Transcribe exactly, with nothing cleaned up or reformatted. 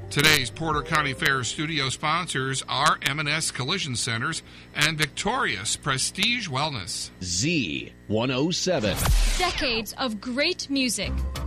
Today's Porter County Fair studio sponsors are M and S Collision Centers and Victorious Prestige Wellness. Z one oh seven. Decades of great music,